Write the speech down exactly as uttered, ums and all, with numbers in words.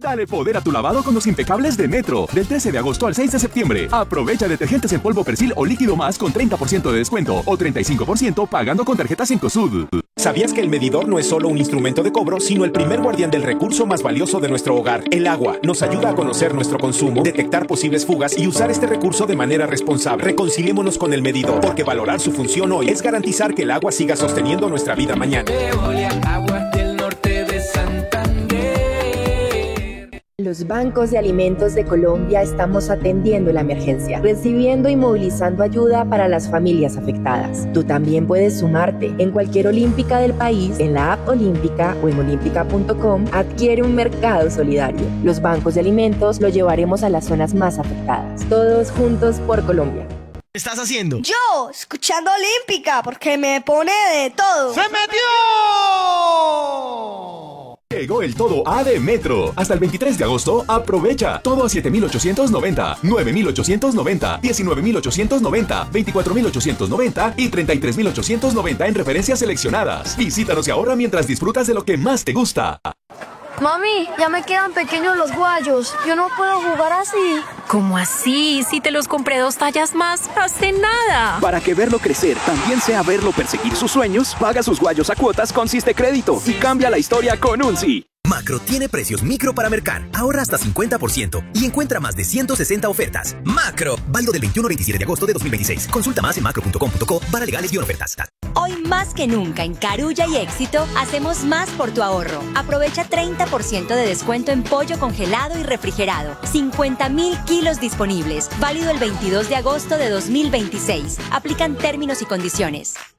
Dale poder a tu lavado con los impecables de Metro. Del trece de agosto al seis de septiembre. Aprovecha detergentes en polvo Persil o líquido más con treinta por ciento de descuento o treinta y cinco por ciento pagando con tarjetas Cencosud. ¿Sabías que el medidor no es solo un instrumento de cobro, sino el primer guardián del recurso más valioso de nuestro hogar, el agua? Nos ayuda a conocer nuestro consumo, detectar posibles fugas y usar este recurso de manera responsable. Reconciliémonos con el medidor, porque valorar su función hoy es garantizar que el agua siga sosteniendo nuestra vida mañana. Aguas del norte de Santander. Los bancos de alimentos de Colombia estamos atendiendo la emergencia, recibiendo y movilizando ayuda para las familias afectadas. Tú también puedes sumarte. En cualquier olímpica del país, en la app Olímpica o en olímpica punto com, adquiere un mercado solidario. Los bancos de alimentos lo llevaremos a las zonas más afectadas. Todos juntos por Colombia. ¿Qué estás haciendo? Yo, escuchando Olímpica, porque me pone de todo. ¡Se metió! Llegó el todo A de Metro. Hasta el veintitrés de agosto, aprovecha. Todo a siete mil ochocientos noventa, nueve mil ochocientos noventa, diecinueve mil ochocientos noventa, veinticuatro mil ochocientos noventa y treinta y tres mil ochocientos noventa en referencias seleccionadas. Visítanos y ahorra mientras disfrutas de lo que más te gusta. Mami, ya me quedan pequeños los guayos. Yo no puedo jugar así. ¿Cómo así? Si te los compré dos tallas más hace nada. Para que verlo crecer también sea verlo perseguir sus sueños, paga sus guayos a cuotas con Siste Crédito y cambia la historia con un sí. Macro tiene precios micro para mercar. Ahorra hasta cincuenta por ciento y encuentra más de ciento sesenta ofertas. Macro, válido del veintiuno al veintisiete de agosto de dos mil veintiséis. Consulta más en macro punto com punto co para legales y ofertas. Hoy más que nunca en Carulla y Éxito hacemos más por tu ahorro. Aprovecha treinta por ciento de descuento en pollo congelado y refrigerado. cincuenta mil kilos disponibles. Válido el veintidós de agosto de dos mil veintiséis. Aplican términos y condiciones.